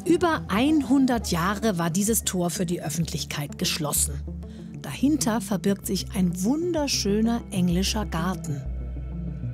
Über 100 Jahre war dieses Tor für die Öffentlichkeit geschlossen. Dahinter verbirgt sich ein wunderschöner englischer Garten.